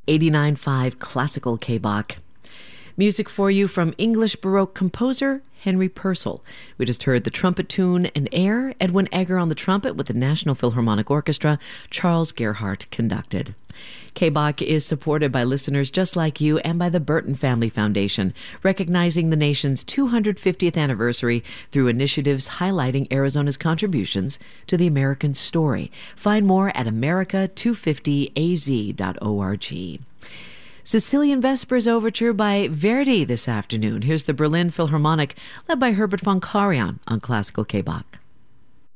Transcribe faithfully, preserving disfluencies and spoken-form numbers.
eighty-nine point five Classical K-Bach. Music for you from English Baroque composer Henry Purcell. We just heard the trumpet tune and air, Edwin Egger on the trumpet with the National Philharmonic Orchestra, Charles Gerhardt conducted. K-Bach is supported by listeners just like you and by the Burton Family Foundation, recognizing the nation's two hundred fiftieth anniversary through initiatives highlighting Arizona's contributions to the American story. Find more at america two fifty a z dot org. Sicilian Vespers Overture by Verdi this afternoon. Here's the Berlin Philharmonic, led by Herbert von Karajan on Classical K-Bach.